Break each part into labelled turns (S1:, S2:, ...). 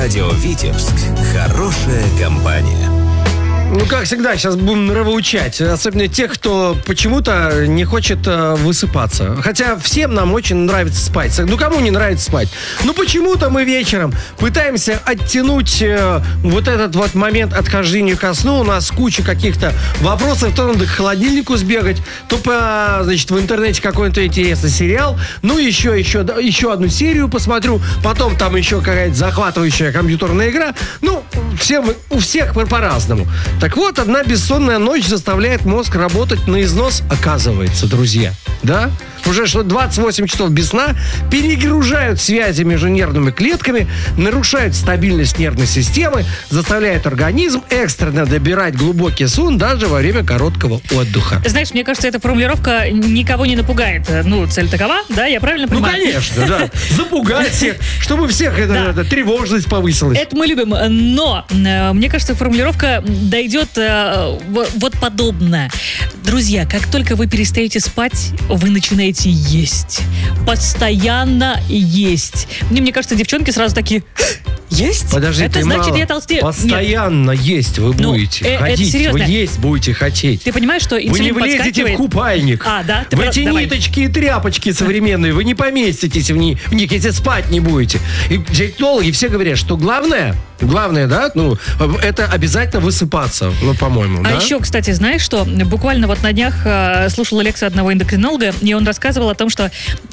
S1: Радио Витебск. Хорошая компания.
S2: Ну, как всегда, сейчас будем нравоучать. Особенно тех, кто почему-то не хочет высыпаться. Хотя всем нам очень нравится спать. Ну, кому не нравится спать? Ну, почему-то мы вечером пытаемся оттянуть вот этот вот момент отхождения ко сну. У нас куча каких-то вопросов. То надо к холодильнику сбегать, то значит, в интернете какой-то интересный сериал. Ну, еще одну серию посмотрю. Потом там еще какая-то захватывающая компьютерная игра. Ну, у всех по-разному. Так вот, одна бессонная ночь заставляет мозг работать на износ, оказывается, друзья. Да? Уже что 28 часов без сна перегружают связи между нервными клетками, нарушают стабильность нервной системы, заставляют организм экстренно добирать глубокий сон даже во время короткого отдыха.
S3: Знаешь, мне кажется, эта формулировка никого не напугает. Ну, цель такова, да? Я правильно понимаю?
S2: Ну, конечно, да. Запугать всех, чтобы у всех эта тревожность повысилась.
S3: Это мы любим. Но, мне кажется, формулировка дойдет вот подобно. Друзья, как только вы перестаете спать, вы начинаете есть. Постоянно есть. Мне кажется, девчонки сразу такие... Есть?
S2: Подожди,
S3: это значит, я толстею.
S2: Постоянно есть вы будете ходить. Вы есть будете хотеть.
S3: Ты понимаешь, что инсулин
S2: вы не влезете в купальник.
S3: Да?
S2: В эти ниточки и тряпочки современные. Вы не поместитесь в них, если спать не будете. И диетологи все говорят, что главное, да, ну, это обязательно высыпаться, ну, по-моему,
S3: да?
S2: А
S3: еще, кстати, знаешь что? Буквально вот на днях слушала лекцию одного эндокринолога, и он рассказывал о том, что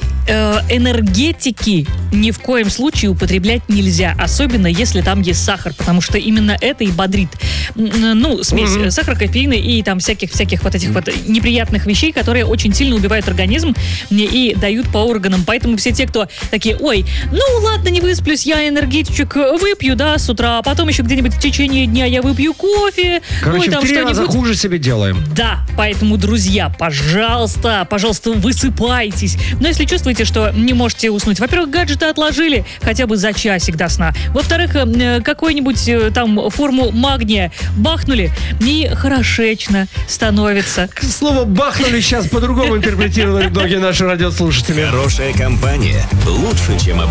S3: энергетики ни в коем случае употреблять нельзя, особенно если там есть сахар, потому что именно это и бодрит. Ну, смесь сахара, кофеина и там всяких вот этих вот неприятных вещей, которые очень сильно убивают организм и дают по органам. Поэтому все те, кто такие, ой, ну ладно, не высплюсь, я энергетичек выпью, да, с утра, а потом еще где-нибудь в течение дня я выпью кофе.
S2: Короче, в 3 раза хуже себе делаем.
S3: Да, поэтому, друзья, пожалуйста, высыпайтесь. Но если чувствуете, что не можете уснуть, во-первых, гаджеты отложили хотя бы за часик до сна. Во-вторых, какую-нибудь там форму магния бахнули, и хорошечно становится.
S2: Слово «бахнули» сейчас по-другому интерпретировали многие наши радиослушатели.
S1: Хорошая компания лучше, чем обычно.